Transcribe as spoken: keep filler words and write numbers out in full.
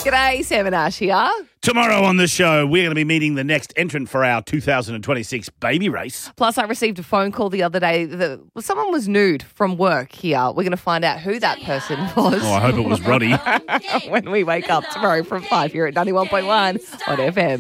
G'day, Sam and Ash here. Tomorrow on the show, we're going to be meeting the next entrant for our two thousand twenty-six baby race. Plus, I received a phone call the other day that someone was nude from work here. We're going to find out who that person was. Oh, I hope it was Roddy. When we wake up tomorrow from five here at ninety-one point one on F M.